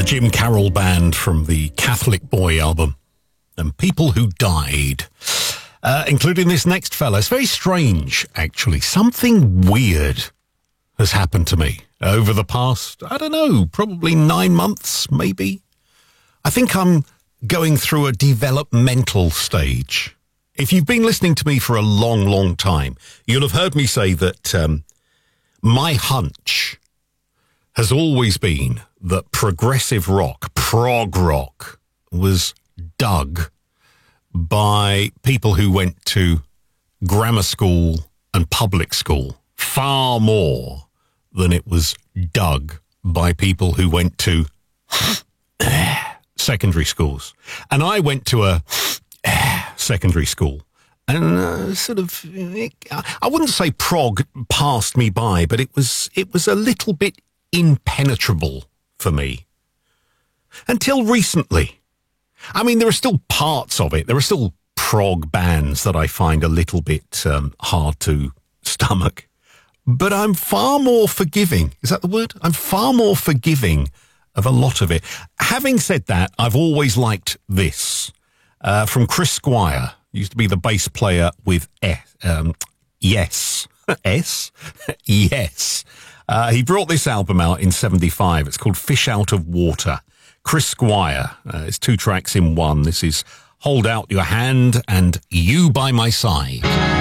The Jim Carroll Band from the Catholic Boy album. And People Who Died. Including this next fella. It's very strange, actually. Something weird has happened to me over the past, I don't know, probably 9 months, maybe. I think I'm going through a developmental stage. If you've been listening to me for a long, long time, you'll have heard me say that my hunch has always been that progressive rock, prog rock, was dug by people who went to grammar school and public school far more than it was dug by people who went to secondary schools. And I went to a secondary school. And I wouldn't say prog passed me by, but it was a little bit impenetrable for me. Until recently. I mean, there are still parts of it. There are still prog bands that I find a little bit hard to stomach. But I'm far more forgiving. Is that the word? I'm far more forgiving of a lot of it. Having said that, I've always liked this. From Chris Squire. Used to be the bass player with Yes. S? Yes. He brought this album out in 75. It's called Fish Out of Water. Chris Squire. It's 2 tracks in one. This is Hold Out Your Hand and You By My Side.